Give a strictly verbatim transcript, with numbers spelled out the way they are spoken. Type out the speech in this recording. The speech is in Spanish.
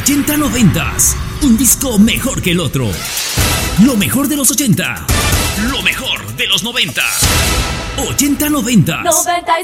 ochenta noventas. Un disco mejor que el otro. Lo mejor de los ochenta. Lo mejor de los noventa. ochenta noventas. noventa